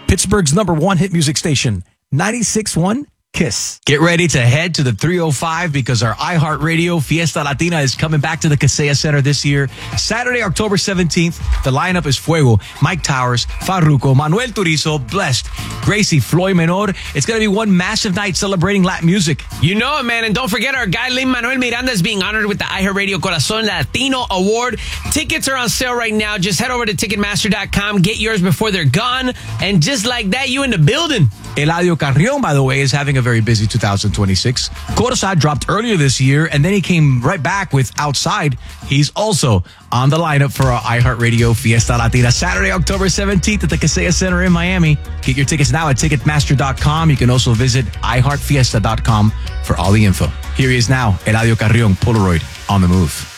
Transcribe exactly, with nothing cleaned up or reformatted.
Pittsburgh's number one hit music station, ninety-six point one Kiss. Get ready to head to the three oh five because our iHeartRadio Fiesta Latina is coming back to the Kaseya Center this year. Saturday, October seventeenth. The lineup is Fuego, Mike Towers, Farruko, Manuel Turizo, Blessed, Gracie, Floyd Menor. It's going to be one massive night celebrating Latin music. You know it, man. And don't forget our guy, Lin-Manuel Miranda, is being honored with the iHeartRadio Corazon Latino Award. Tickets are on sale right now. Just head over to Ticketmaster dot com. Get yours before they're gone. And just like that, you in the building. Eladio Carrion, by the way, is having a very busy two thousand twenty-six. Corsa dropped earlier this year, and then he came right back with Outside. He's also on the lineup for our iHeartRadio Fiesta Latina, Saturday, October seventeenth at the Kaseya Center in Miami. Get your tickets now at Ticketmaster dot com. You can also visit i heart fiesta dot com for all the info. Here he is now, Eladio Carrion, Polaroid, on the move.